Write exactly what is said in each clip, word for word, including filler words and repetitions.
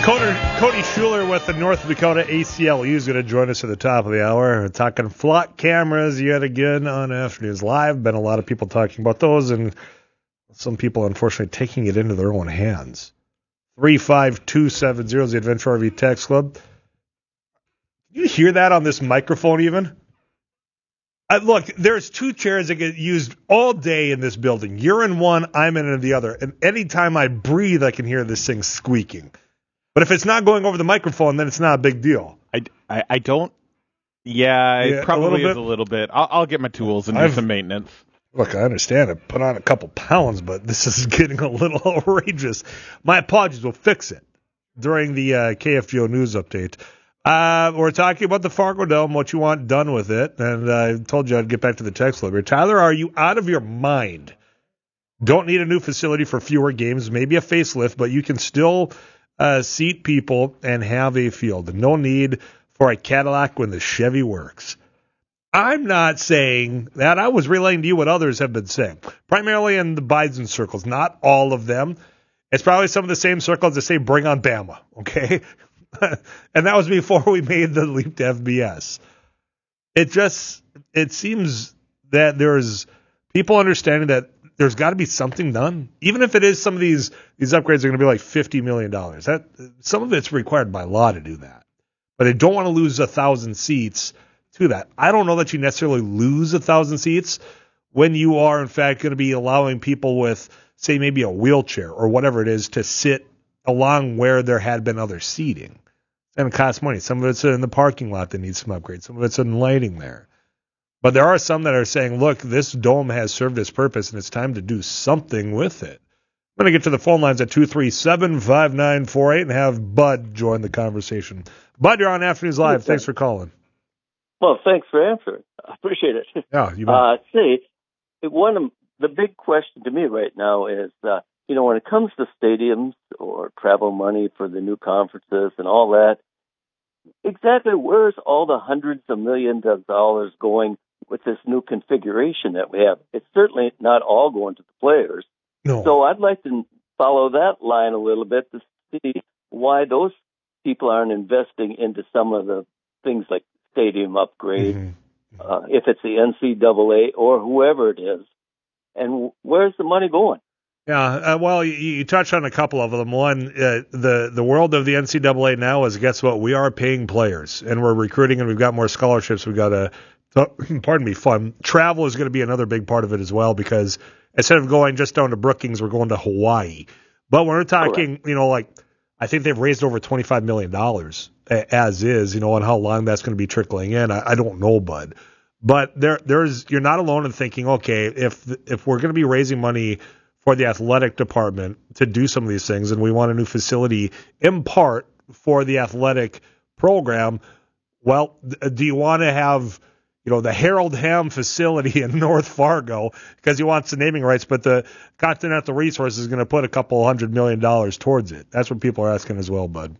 Cody, Cody Schuler with the North Dakota A C L U is going to join us at the top of the hour. We're talking flock cameras yet again on Afternoons Live. Been a lot of people talking about those, and some people, unfortunately, taking it into their own hands. three five two seven zero is the Adventure R V Text Club. Can you hear that on this microphone even? Uh, look, there's two chairs that get used all day in this building. You're in one, I'm in the other. And anytime I breathe, I can hear this thing squeaking. But if it's not going over the microphone, then it's not a big deal. I, I, I don't. Yeah, Yeah, it probably a is a little bit. I'll, I'll get my tools and do I've- some maintenance. Look, I understand I put on a couple pounds, but this is getting a little outrageous. My apologies. We'll fix it during the uh, K F G O News update. Uh, we're talking about the Fargo Dome, what you want done with it, and uh, I told you I'd get back to the text library. Tyler, are you out of your mind? Don't need a new facility for fewer games, maybe a facelift, but you can still uh, seat people and have a field. No need for a Cadillac when the Chevy works. I'm not saying that. I was relaying to you what others have been saying, primarily in the Biden circles, not all of them. It's probably some of the same circles that say bring on Bama, okay? And that was before we made the leap to F B S. It just, it seems that there's people understanding that there's got to be something done. Even if it is some of these, these upgrades are going to be like fifty million dollars. That, some of it's required by law to do that. But I don't want to lose a thousand seats to that. I don't know that you necessarily lose a thousand seats when you are, in fact, going to be allowing people with, say, maybe a wheelchair or whatever it is to sit along where there had been other seating. And it costs money. Some of it's in the parking lot that needs some upgrades. Some of it's in lighting there. But there are some that are saying, look, this dome has served its purpose, and it's time to do something with it. I'm going to get to the phone lines at two three seven, five nine four eight and have Bud join the conversation. Bud, you're on Afternoons Live. Thanks for calling. Well, thanks for answering. I appreciate it. Yeah, you bet. Uh, see, one of the big question to me right now is, uh, you know, when it comes to stadiums or travel money for the new conferences and all that, exactly where's all the hundreds of millions of dollars going with this new configuration that we have? It's certainly not all going to the players. No. So I'd like to follow that line a little bit to see why those people aren't investing into some of the things like stadium upgrade, mm-hmm. uh, if it's the N C double A or whoever it is. And where's the money going? Yeah, uh, well, you, you touched on a couple of them. One, uh, the the world of the N C double A now is, guess what? We are paying players, and we're recruiting, and we've got more scholarships. We've got a, pardon me, fun. Travel is going to be another big part of it as well, because instead of going just down to Brookings, we're going to Hawaii. But when we're talking, Correct. you know, like, I think they've raised over twenty-five million dollars as is, you know, and how long that's going to be trickling in, I, I don't know, Bud. But there, there's you're not alone in thinking, okay, if if we're going to be raising money for the athletic department to do some of these things, and we want a new facility in part for the athletic program, well, do you want to have, you know, the Harold Ham facility in North Fargo because he wants the naming rights, but the Continental Resources is going to put a couple hundred million dollars towards it? That's what people are asking as well, Bud.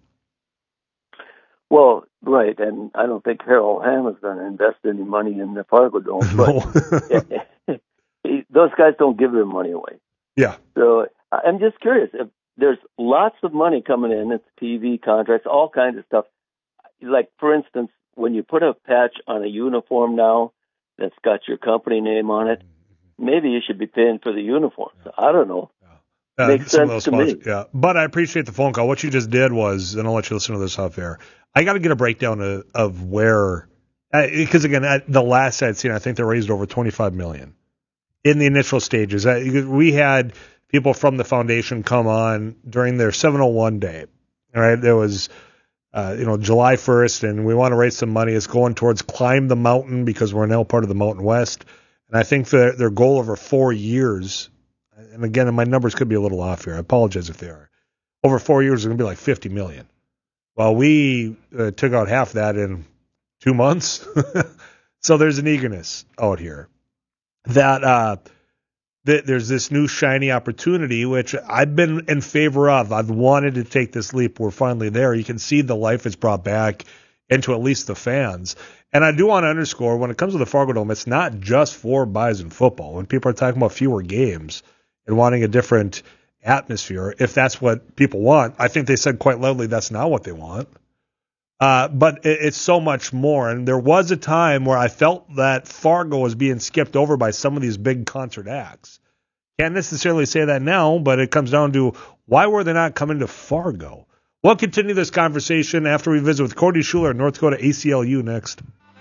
Well, right, and I don't think Harold Ham is going to invest any money in the Fargo Dome, but those guys don't give their money away. Yeah. So I'm just curious, if there's lots of money coming in, it's T V contracts, all kinds of stuff. Like, for instance, when you put a patch on a uniform now that's got your company name on it, maybe you should be paying for the uniforms. I don't know. Uh, Makes sense to spots, me. Yeah, but I appreciate the phone call. What you just did was, and I'll let you listen to this off air, I got to get a breakdown of, of where, because uh, again, at the last I'd seen, I think they raised over twenty-five million dollars in the initial stages. Uh, we had people from the foundation come on during their seven oh one day. All right, there was, uh, you know, July first, and we want to raise some money. It's going towards Climb the Mountain because we're now part of the Mountain West. And I think their their goal over four years, and again, my numbers could be a little off here. I apologize if they are. Over four years, it's going to be like fifty million dollars. Well, we uh, took out half that in two months. So there's an eagerness out here that uh, th- there's this new shiny opportunity, which I've been in favor of. I've wanted to take this leap. We're finally there. You can see the life it's brought back into at least the fans. And I do want to underscore, when it comes to the Fargo Dome, it's not just for Bison football. When people are talking about fewer games and wanting a different atmosphere, if that's what people want. I think they said quite loudly that's not what they want. Uh, but it, it's so much more. And there was a time where I felt that Fargo was being skipped over by some of these big concert acts. Can't necessarily say that now, but it comes down to why were they not coming to Fargo? We'll continue this conversation after we visit with Cody Schuler at North Dakota A C L U next.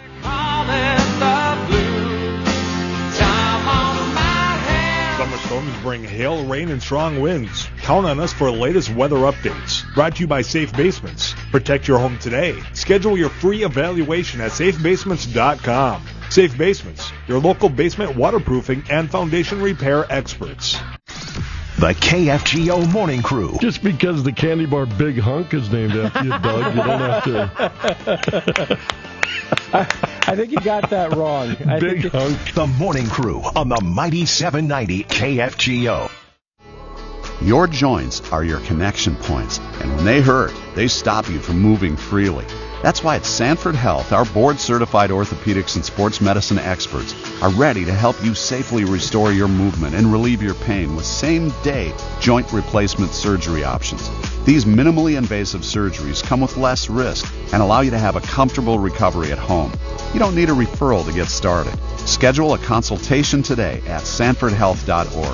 Summer storms bring hail, rain, and strong winds. Count on us for the latest weather updates. Brought to you by Safe Basements. Protect your home today. Schedule your free evaluation at safe basements dot com. Safe Basements, your local basement waterproofing and foundation repair experts. The K F G O Morning Crew. Just because the candy bar Big Hunk is named after you, Doug, you don't have to... I, I think you got that wrong. I Big think Hunk. The Morning Crew on the mighty seven ninety K F G O. Your joints are your connection points, and when they hurt, they stop you from moving freely. That's why at Sanford Health, our board-certified orthopedics and sports medicine experts are ready to help you safely restore your movement and relieve your pain with same-day joint replacement surgery options. These minimally invasive surgeries come with less risk and allow you to have a comfortable recovery at home. You don't need a referral to get started. Schedule a consultation today at sanford health dot org.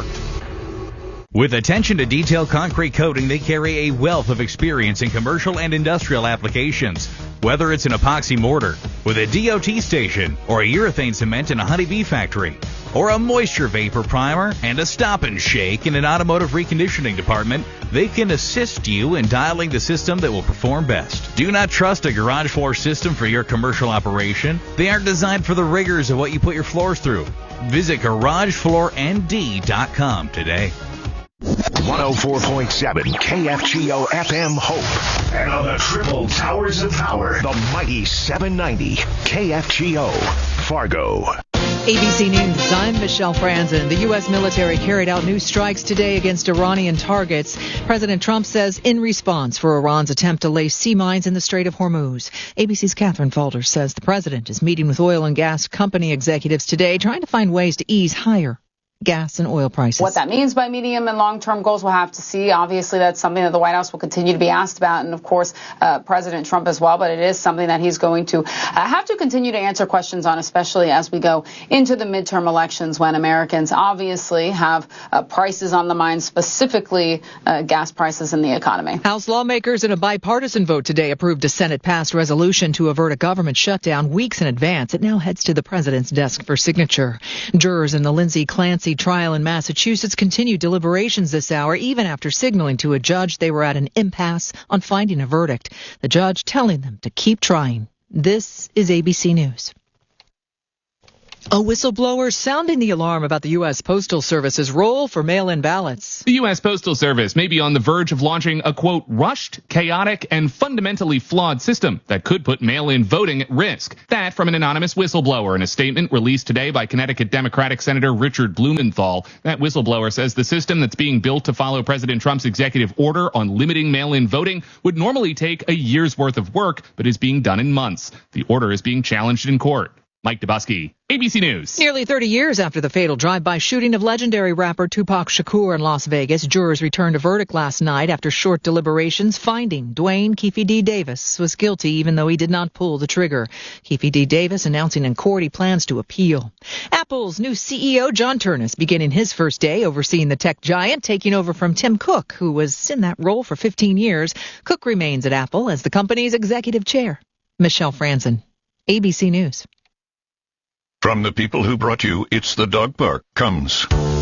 With attention to detailed concrete coating, they carry a wealth of experience in commercial and industrial applications. Whether it's an epoxy mortar with a D O T station, or a urethane cement in a honeybee factory, or a moisture vapor primer and a stop and shake in an automotive reconditioning department, they can assist you in dialing the system that will perform best. Do not trust a garage floor system for your commercial operation. They aren't designed for the rigors of what you put your floors through. Visit garage floor n d dot com today. one oh four point seven K F G O F M Hope. And on the triple towers of power, the mighty seven ninety K F G O Fargo. A B C News, I'm Michelle Franzen. The U S military carried out new strikes today against Iranian targets. President Trump says in response for Iran's attempt to lay sea mines in the Strait of Hormuz. A B C's Catherine Falder says the president is meeting with oil and gas company executives today, trying to find ways to ease higher gas and oil prices. What that means by medium and long-term goals, we'll have to see. Obviously, that's something that the White House will continue to be asked about, and of course, uh, President Trump as well. But it is something that he's going to uh, have to continue to answer questions on, especially as we go into the midterm elections, when Americans obviously have uh, prices on the mind, specifically uh, gas prices in the economy. House lawmakers in a bipartisan vote today approved a Senate-passed resolution to avert a government shutdown weeks in advance. It now heads to the president's desk for signature. Jurors in the Lindsay Clancy trial in Massachusetts continued deliberations this hour, even after signaling to a judge they were at an impasse on finding a verdict. The judge telling them to keep trying. This is A B C News. A whistleblower sounding the alarm about the U S. Postal Service's role for mail-in ballots. The U S. Postal Service may be on the verge of launching a, quote, rushed, chaotic, and fundamentally flawed system that could put mail-in voting at risk. That from an anonymous whistleblower in a statement released today by Connecticut Democratic Senator Richard Blumenthal. That whistleblower says the system that's being built to follow President Trump's executive order on limiting mail-in voting would normally take a year's worth of work, but is being done in months. The order is being challenged in court. Mike Dubusky, A B C News. Nearly thirty years after the fatal drive-by shooting of legendary rapper Tupac Shakur in Las Vegas, jurors returned a verdict last night after short deliberations, finding Dwayne Keefe D. Davis was guilty even though he did not pull the trigger. Keefe D. Davis announcing in court he plans to appeal. Apple's new C E O, John Ternus, beginning his first day overseeing the tech giant, taking over from Tim Cook, who was in that role for fifteen years. Cook remains at Apple as the company's executive chair. Michelle Franzen, A B C News. From the people who brought you It's the Dog Park comes